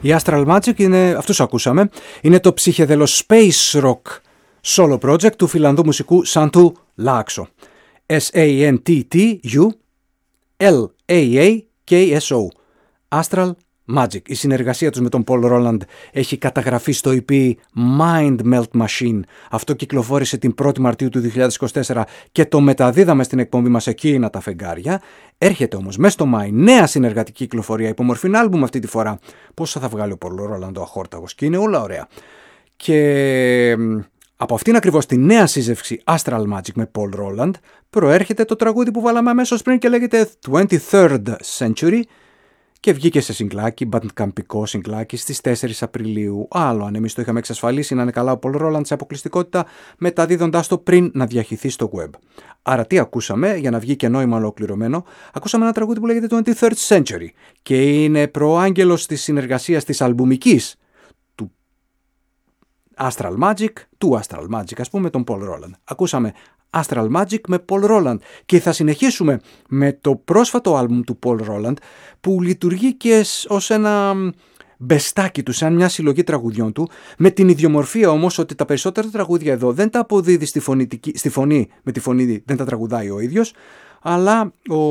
Η Astral Magic είναι, αυτούς ακούσαμε, είναι το ψυχεδελο space rock solo project του Φιλανδού μουσικού Σαντού Λάξο. S-A-N-T-T-U L-A-A-K-S-O. Astral Magic. Η συνεργασία τους με τον Paul Roland έχει καταγραφεί στο EP Mind Melt Machine. Αυτό κυκλοφόρησε την 1η Μαρτίου του 2024 και το μεταδίδαμε στην εκπομπή μας Εκείνα τα φεγγάρια. Έρχεται όμως μέσα στο Μάη νέα συνεργατική κυκλοφορία υπομορφή άλμπουμ αυτή τη φορά. Πόσα θα βγάλει ο Paul Roland ο αχόρταγος και είναι όλα ωραία. Και από αυτήν ακριβώς τη νέα σύζευξη Astral Magic με Paul Roland προέρχεται το τραγούδι που βάλαμε αμέσως πριν και λέγεται 23rd Century και βγήκε σε συγκλάκι, μπαντκαμπικό συγκλάκι στις 4 Απριλίου. Άλλο αν εμείς το είχαμε εξασφαλίσει να είναι καλά ο Paul Roland σε αποκλειστικότητα μεταδίδοντάς το πριν να διαχυθεί στο web. Άρα τι ακούσαμε για να βγει και νόημα ολοκληρωμένο? Ακούσαμε ένα τραγούδι που λέγεται 23rd Century και είναι προάγγελος της συνεργασίας της αλμπουμικής του Astral Magic, ας πούμε, τον Paul Roland. Ακούσαμε Astral Magic με Paul Roland και θα συνεχίσουμε με το πρόσφατο άλμπουμ του Paul Roland που λειτουργεί και ως ένα μπεστάκι του, σαν μια συλλογή τραγουδιών του, με την ιδιομορφία όμως ότι τα περισσότερα τραγούδια εδώ δεν τα αποδίδει στη φωνή, με τη φωνή δεν τα τραγουδάει ο ίδιος, αλλά ο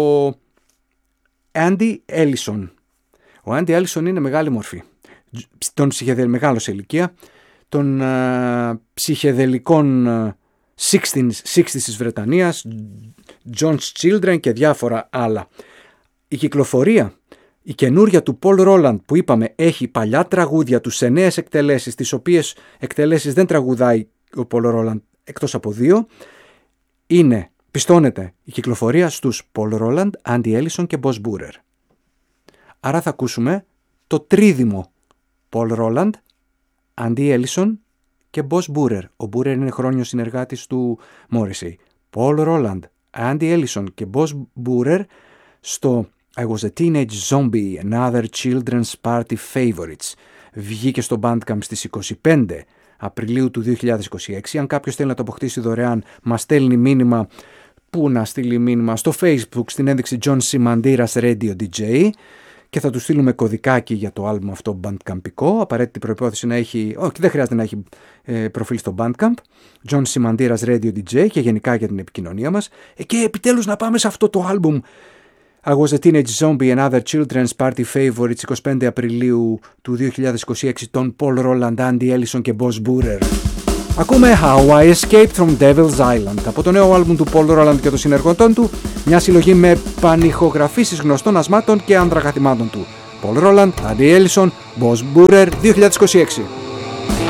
Andy Ellison. Ο Andy Ellison είναι μεγάλη μορφή, μεγάλο σε ηλικία, των ψυχεδελικών 60's της Βρετανίας, John's Children και διάφορα άλλα. Η κυκλοφορία, η καινούρια του Paul Roland που είπαμε έχει παλιά τραγούδια του σε νέες εκτελέσεις, τις οποίες εκτελέσεις δεν τραγουδάει ο Paul Roland εκτός από 2, πιστώνεται η κυκλοφορία στους Paul Roland, Andy Ellison και Boss Boorer. Άρα θα ακούσουμε το τρίδημο Paul Roland, Andy Ellison και Boss Boorer. Ο Boorer είναι χρόνιος συνεργάτης του Morrissey. Paul Roland, Andy Ellison και Boss Boorer στο I Was a Teenage Zombie and Other Children's Party Favorites. Βγήκε στο Bandcamp στις 25 Απριλίου του 2026. Αν κάποιος θέλει να το αποκτήσει δωρεάν, μας στέλνει μήνυμα. Πού να στείλει μήνυμα? Στο Facebook, στην ένδειξη John Simandiras Radio DJ. Και θα του στείλουμε κωδικάκι για το άλμπουμ αυτό bandcampικό. Απαραίτητη προϋπόθεση να έχει, όχι δεν χρειάζεται να έχει προφίλ στο Bandcamp. John Simandiras Radio DJ και γενικά για την επικοινωνία μας. Και επιτέλους να πάμε σε αυτό το άλμπουμ. I Was a Teenage Zombie and Other Children's Party Favorites 25 Απριλίου του 2026 των Paul Roland, Andy Ellison και Boss Boorer. Ακούμε How I Escaped from Devil's Island από το νέο άλμπουμ του Paul Roland και των συνεργοτών του, μια συλλογή με πανηχογραφήσεις γνωστών ασμάτων και άνδρακαθημάτων του. Paul Roland, Andy Ellison, Boss Boorer 2026.